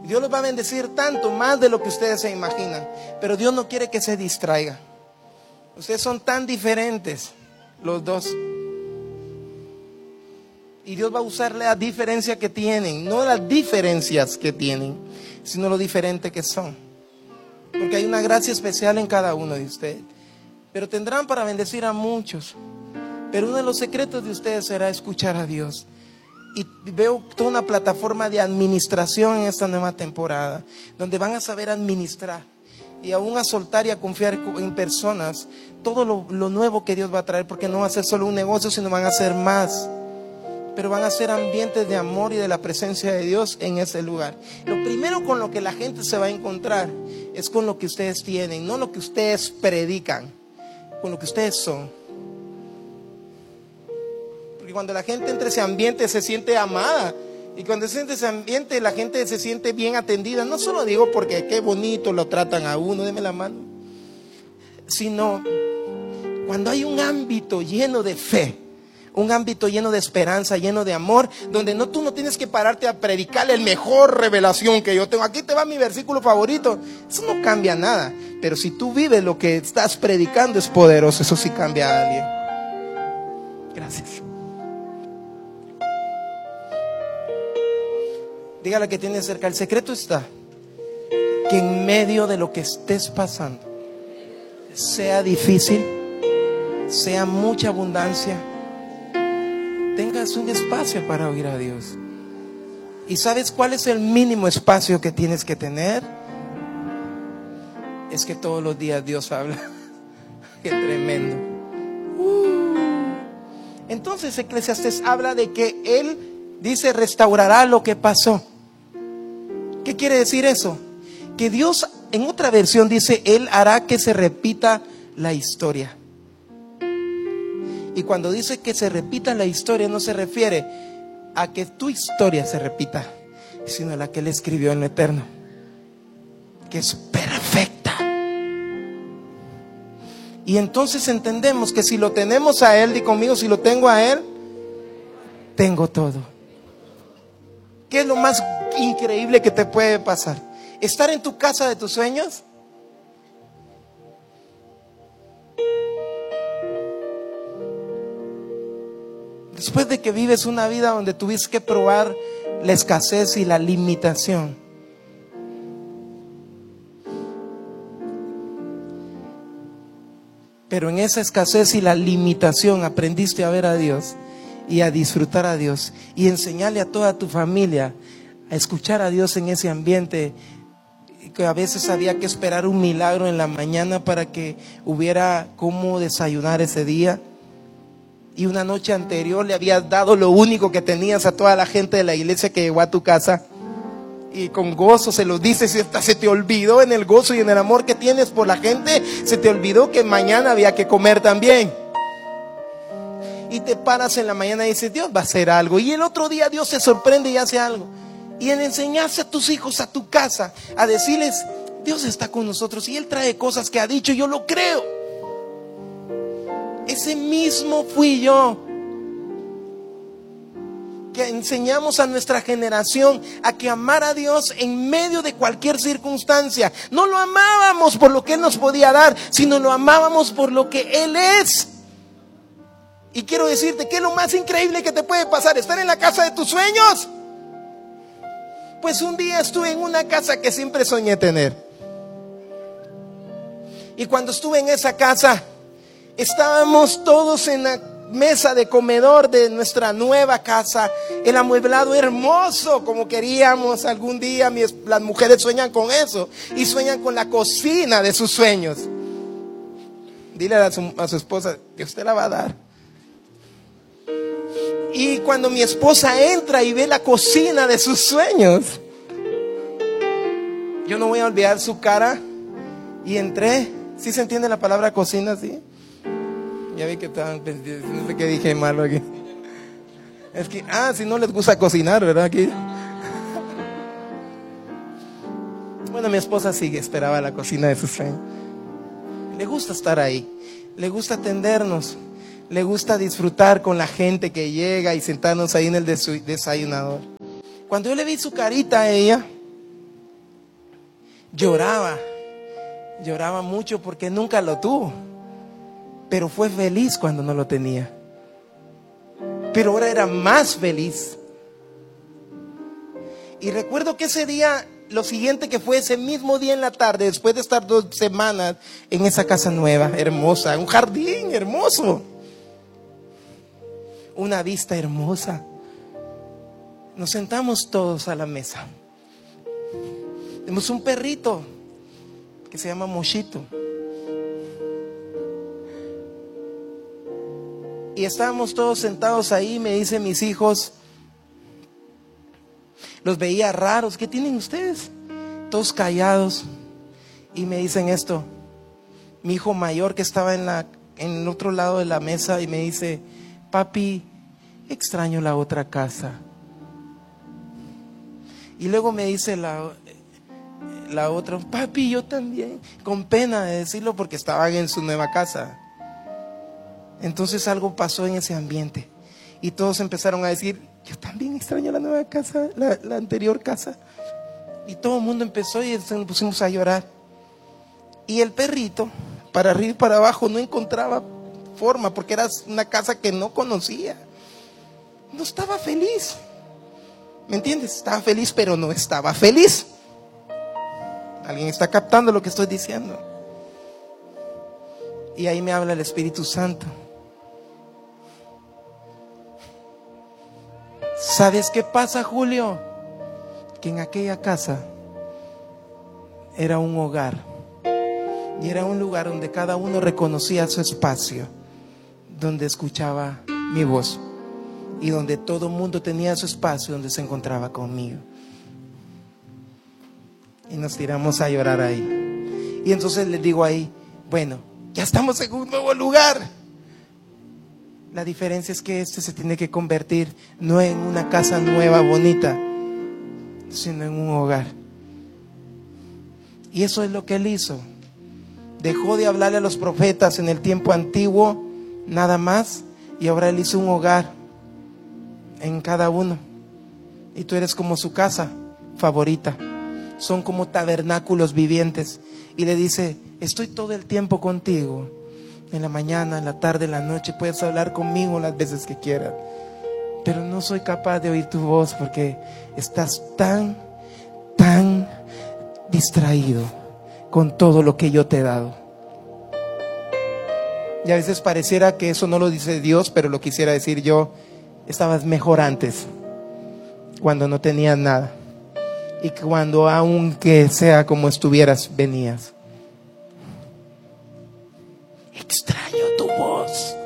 Dios los va a bendecir tanto, más de lo que ustedes se imaginan. Pero Dios no quiere que se distraiga. Ustedes son tan diferentes, los dos. Y Dios va a usar la diferencia que tienen, no las diferencias que tienen, sino lo diferente que son. Porque hay una gracia especial en cada uno de ustedes. Pero tendrán para bendecir a muchos. Pero uno de los secretos de ustedes será escuchar a Dios. Y veo toda una plataforma de administración en esta nueva temporada, donde van a saber administrar y aún a soltar y a confiar en personas todo lo nuevo que Dios va a traer, porque no va a ser solo un negocio, sino van a ser más. Pero van a ser ambientes de amor y de la presencia de Dios en ese lugar. Lo primero con lo que la gente se va a encontrar es con lo que ustedes tienen, no lo que ustedes predican, con lo que ustedes son. Porque cuando la gente entra a ese ambiente se siente amada. Y cuando se siente ese ambiente la gente se siente bien atendida. No solo digo porque qué bonito lo tratan a uno, deme la mano. Sino cuando hay un ámbito lleno de fe, un ámbito lleno de esperanza, lleno de amor, donde tú no tienes que pararte a predicarle el mejor revelación que yo tengo. Aquí te va mi versículo favorito. Eso no cambia nada. Pero si tú vives lo que estás predicando es poderoso. Eso sí cambia a alguien. Gracias. Dígale que tiene cerca. El secreto está que en medio de lo que estés pasando, sea difícil, sea mucha abundancia, tengas un espacio para oír a Dios. ¿Y sabes cuál es el mínimo espacio que tienes que tener? Es que todos los días Dios habla. Qué tremendo. Entonces Eclesiastés habla de que Él dice restaurará lo que pasó. ¿Qué quiere decir eso? Que Dios, en otra versión dice, Él hará que se repita la historia. Y cuando dice que se repita la historia, no se refiere a que tu historia se repita, sino a la que Él escribió en lo eterno, que es perfecta. Y entonces entendemos que si lo tenemos a Él, di conmigo, si lo tengo a Él, tengo todo. ¿Qué es lo más increíble que te puede pasar? ¿Estar en tu casa de tus sueños? Después de que vives una vida donde tuviste que probar la escasez y la limitación, pero en esa escasez y la limitación aprendiste a ver a Dios y a disfrutar a Dios y enseñarle a toda tu familia a escuchar a Dios en ese ambiente, que a veces había que esperar un milagro en la mañana para que hubiera cómo desayunar ese día, y una noche anterior le habías dado lo único que tenías a toda la gente de la iglesia que llegó a tu casa, y con gozo se los dices, y hasta se te olvidó en el gozo y en el amor que tienes por la gente, se te olvidó que mañana había que comer también. Y te paras en la mañana y dices, Dios va a hacer algo, y el otro día Dios se sorprende y hace algo. Y en enseñarse a tus hijos, a tu casa, a decirles, Dios está con nosotros y Él trae cosas que ha dicho, yo lo creo. Ese mismo fui yo, que enseñamos a nuestra generación a que amar a Dios en medio de cualquier circunstancia. No lo amábamos por lo que Él nos podía dar, sino lo amábamos por lo que Él es. Y quiero decirte que es lo más increíble que te puede pasar, estar en la casa de tus sueños. Pues un día estuve en una casa que siempre soñé tener. Y cuando estuve en esa casa, estábamos todos en la mesa de comedor de nuestra nueva casa, el amueblado hermoso como queríamos algún día. Las mujeres sueñan con eso y sueñan con la cocina de sus sueños. Dile a su esposa que usted la va a dar. Y cuando mi esposa entra y ve la cocina de sus sueños, yo no voy a olvidar su cara. Y entré. ¿Sí se entiende la palabra cocina? ¿Sí? Ya vi que estaban pendientes. No sé qué dije malo aquí. Es que, si no les gusta cocinar, ¿verdad? Aquí. Bueno, mi esposa sigue, esperaba la cocina de sus sueños. Le gusta estar ahí. Le gusta atendernos. Le gusta disfrutar con la gente que llega y sentarnos ahí en el desayunador. Cuando yo le vi su carita a ella, lloraba mucho porque nunca lo tuvo, pero fue feliz cuando no lo tenía. Pero ahora era más feliz. Y recuerdo que ese día, lo siguiente que fue ese mismo día en la tarde, después de estar 2 semanas en esa casa nueva, hermosa, un jardín hermoso, una vista hermosa, nos sentamos todos a la mesa. Tenemos un perrito que se llama Mochito. Y estábamos todos sentados ahí. Me dicen mis hijos, los veía raros. ¿Qué tienen ustedes? Todos callados. Y me dicen esto. Mi hijo mayor, que estaba en el otro lado de la mesa, y me dice: papi, extraño la otra casa. Y luego me dice la otra: papi, yo también. Con pena de decirlo porque estaban en su nueva casa. Entonces algo pasó en ese ambiente y todos empezaron a decir: yo también extraño la nueva casa, la anterior casa. Y todo el mundo empezó y nos pusimos a llorar. Y el perrito, para arriba y para abajo, no encontraba forma, porque era una casa que no conocía. No estaba feliz. ¿Me entiendes? Estaba feliz, pero no estaba feliz. ¿Alguien está captando lo que estoy diciendo? Y ahí me habla el Espíritu Santo. ¿Sabes qué pasa, Julio? Que en aquella casa era un hogar. Y era un lugar donde cada uno reconocía su espacio, donde escuchaba mi voz y donde todo el mundo tenía su espacio, donde se encontraba conmigo. Y nos tiramos a llorar ahí. Y entonces les digo ahí: bueno, ya estamos en un nuevo lugar. La diferencia es que este se tiene que convertir no en una casa nueva, bonita, sino en un hogar. Y eso es lo que él hizo. Dejó de hablarle a los profetas en el tiempo antiguo, nada más, y ahora él hizo un hogar en cada uno. Y tú eres como su casa favorita. Son como tabernáculos vivientes. Y le dice: estoy todo el tiempo contigo. En la mañana, en la tarde, en la noche, puedes hablar conmigo las veces que quieras. Pero no soy capaz de oír tu voz porque estás tan distraído con todo lo que yo te he dado. Y a veces pareciera que eso no lo dice Dios, pero lo quisiera decir yo. Estabas mejor antes, cuando no tenías nada. Y cuando, aunque sea como estuvieras, venías. Extraño tu voz.